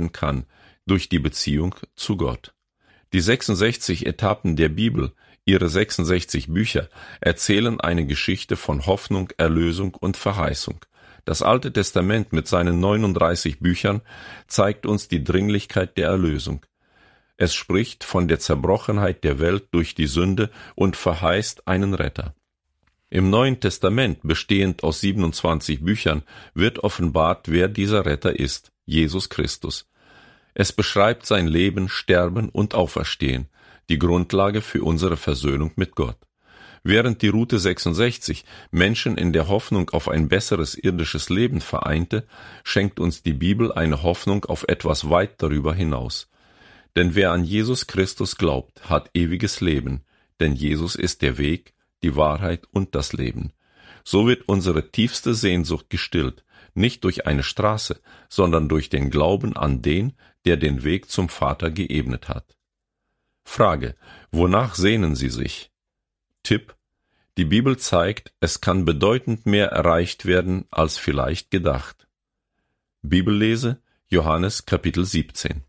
werden kann durch die Beziehung zu Gott. Die 66 Etappen der Bibel, ihre 66 Bücher, erzählen eine Geschichte von Hoffnung, Erlösung und Verheißung. Das Alte Testament mit seinen 39 Büchern zeigt uns die Dringlichkeit der Erlösung. Es spricht von der Zerbrochenheit der Welt durch die Sünde und verheißt einen Retter. Im Neuen Testament, bestehend aus 27 Büchern, wird offenbart, wer dieser Retter ist, Jesus Christus. Es beschreibt sein Leben, Sterben und Auferstehen, die Grundlage für unsere Versöhnung mit Gott. Während die Route 66 Menschen in der Hoffnung auf ein besseres irdisches Leben vereinte, schenkt uns die Bibel eine Hoffnung auf etwas weit darüber hinaus. Denn wer an Jesus Christus glaubt, hat ewiges Leben, denn Jesus ist der Weg, die Wahrheit und das Leben. So wird unsere tiefste Sehnsucht gestillt, nicht durch eine Straße, sondern durch den Glauben an den, der den Weg zum Vater geebnet hat. Frage: Wonach sehnen Sie sich? Tipp: Die Bibel zeigt, es kann bedeutend mehr erreicht werden, als vielleicht gedacht. Bibellese: Johannes Kapitel 17.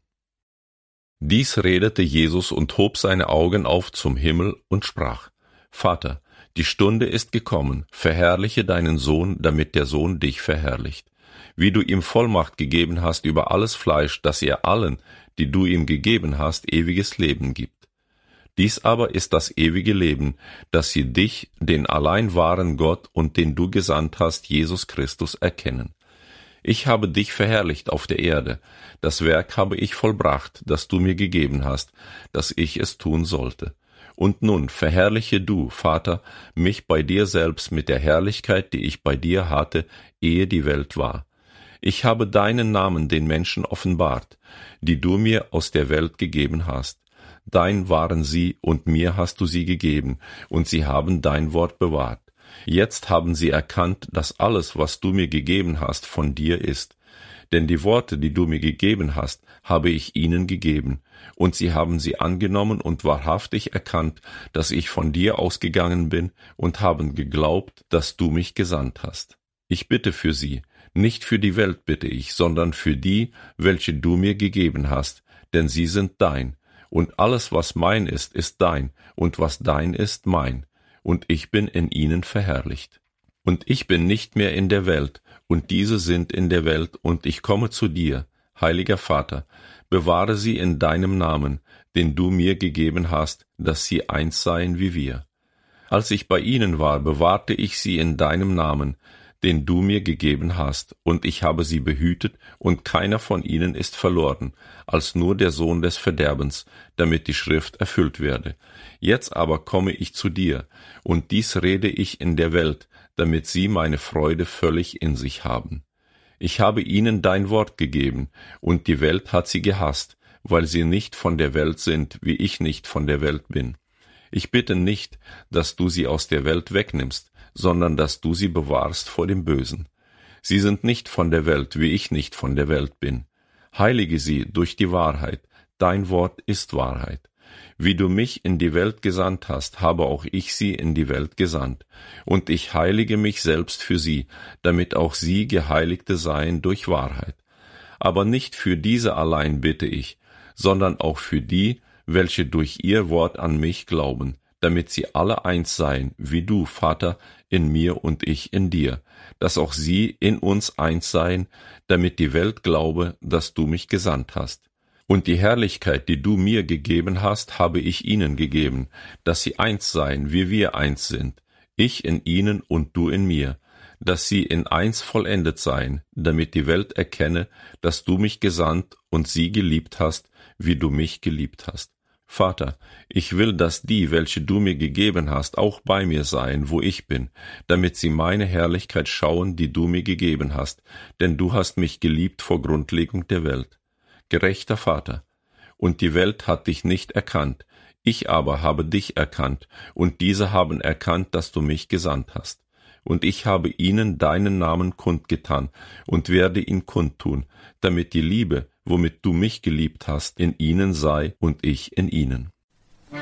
Dies redete Jesus und hob seine Augen auf zum Himmel und sprach: Vater, die Stunde ist gekommen, verherrliche deinen Sohn, damit der Sohn dich verherrlicht. Wie du ihm Vollmacht gegeben hast über alles Fleisch, dass er allen, die du ihm gegeben hast, ewiges Leben gibt. Dies aber ist das ewige Leben, dass sie dich, den allein wahren Gott und den du gesandt hast, Jesus Christus, erkennen. Ich habe dich verherrlicht auf der Erde, das Werk habe ich vollbracht, das du mir gegeben hast, dass ich es tun sollte. Und nun verherrliche du, Vater, mich bei dir selbst mit der Herrlichkeit, die ich bei dir hatte, ehe die Welt war. Ich habe deinen Namen den Menschen offenbart, die du mir aus der Welt gegeben hast. Dein waren sie, und mir hast du sie gegeben, und sie haben dein Wort bewahrt. Jetzt haben sie erkannt, dass alles, was du mir gegeben hast, von dir ist. Denn die Worte, die du mir gegeben hast, habe ich ihnen gegeben, und sie haben sie angenommen und wahrhaftig erkannt, dass ich von dir ausgegangen bin, und haben geglaubt, dass du mich gesandt hast. Ich bitte für sie, nicht für die Welt bitte ich, sondern für die, welche du mir gegeben hast, denn sie sind dein, und alles, was mein ist, ist dein, und was dein ist, mein, und ich bin in ihnen verherrlicht. Und ich bin nicht mehr in der Welt, und diese sind in der Welt, und ich komme zu dir, heiliger Vater, bewahre sie in deinem Namen, den du mir gegeben hast, dass sie eins seien wie wir. Als ich bei ihnen war, bewahrte ich sie in deinem Namen, den du mir gegeben hast, und ich habe sie behütet, und keiner von ihnen ist verloren, als nur der Sohn des Verderbens, damit die Schrift erfüllt werde. Jetzt aber komme ich zu dir, und dies rede ich in der Welt, damit sie meine Freude völlig in sich haben. Ich habe ihnen dein Wort gegeben, und die Welt hat sie gehasst, weil sie nicht von der Welt sind, wie ich nicht von der Welt bin. Ich bitte nicht, dass du sie aus der Welt wegnimmst, sondern dass du sie bewahrst vor dem Bösen. Sie sind nicht von der Welt, wie ich nicht von der Welt bin. Heilige sie durch die Wahrheit, dein Wort ist Wahrheit. Wie du mich in die Welt gesandt hast, habe auch ich sie in die Welt gesandt. Und ich heilige mich selbst für sie, damit auch sie Geheiligte seien durch Wahrheit. Aber nicht für diese allein bitte ich, sondern auch für die, welche durch ihr Wort an mich glauben, damit sie alle eins seien, wie du, Vater, in mir und ich in dir, dass auch sie in uns eins seien, damit die Welt glaube, dass du mich gesandt hast. Und die Herrlichkeit, die du mir gegeben hast, habe ich ihnen gegeben, dass sie eins seien, wie wir eins sind, ich in ihnen und du in mir, dass sie in eins vollendet seien, damit die Welt erkenne, dass du mich gesandt und sie geliebt hast, wie du mich geliebt hast. Vater, ich will, dass die, welche du mir gegeben hast, auch bei mir seien, wo ich bin, damit sie meine Herrlichkeit schauen, die du mir gegeben hast, denn du hast mich geliebt vor Grundlegung der Welt. Gerechter Vater, und die Welt hat dich nicht erkannt, ich aber habe dich erkannt, und diese haben erkannt, dass du mich gesandt hast. Und ich habe ihnen deinen Namen kundgetan und werde ihn kundtun, damit die Liebe, womit du mich geliebt hast, in ihnen sei und ich in ihnen.